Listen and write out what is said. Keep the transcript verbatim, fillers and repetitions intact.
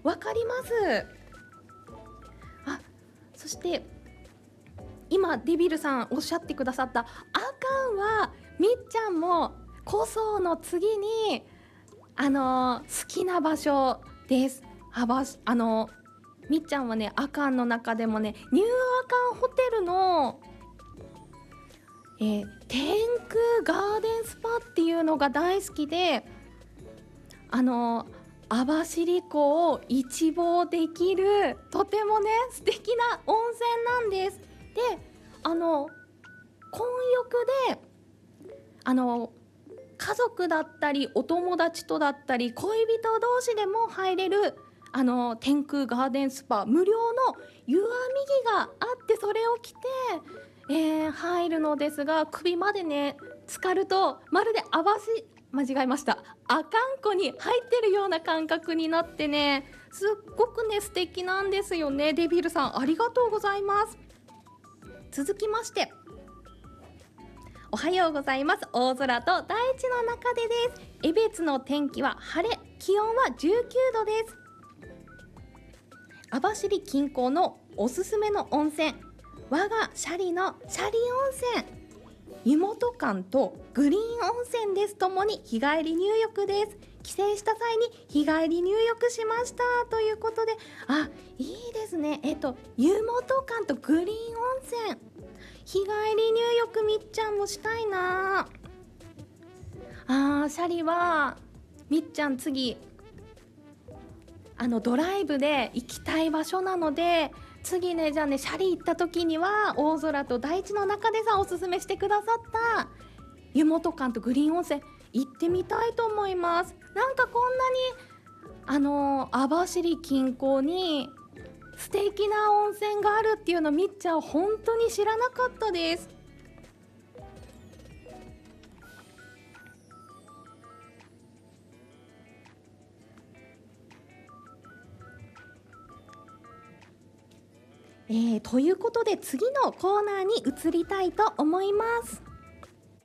わかります。あ、そして今デビルさんおっしゃってくださったあかんはみっちゃんもコソの次にあのー好きな場所です。あばしあのみっちゃんはね、アカンの中でもね、ニューアカンホテルの、えー天空ガーデンスパっていうのが大好きで、あの網走湖を一望できるとてもね素敵な温泉なんです。で、あの混浴であの家族だったりお友達とだったり恋人同士でも入れるあの天空ガーデンスパ、無料の湯あみ着があって、それを着て、えー入るのですが、首までね浸かるとまるであばし間違えました阿寒湖に入ってるような感覚になってね、すっごくね素敵なんですよね。デビルさんありがとうございます。続きまして、おはようございます。大空と大地の中でです。江別の天気は晴れ、気温はじゅうきゅうどです。網走近郊のおすすめの温泉、我がシャリのシャリ温泉、湯本館とグリーン温泉です。ともに日帰り入浴です。帰省した際に日帰り入浴しましたということで、あ、いいですね。えっと湯本館とグリーン温泉、日帰り入浴みっちゃんもしたいなあ。シャリはみっちゃん次あのドライブで行きたい場所なので、次ね、じゃあね、シャリ行った時には大空と大地の中でさんおすすめしてくださった湯本館とグリーン温泉行ってみたいと思います。なんかこんなにあのー、網走近郊に素敵な温泉があるっていうのみっちゃん本当に知らなかったです。えー、ということで次のコーナーに移りたいと思います。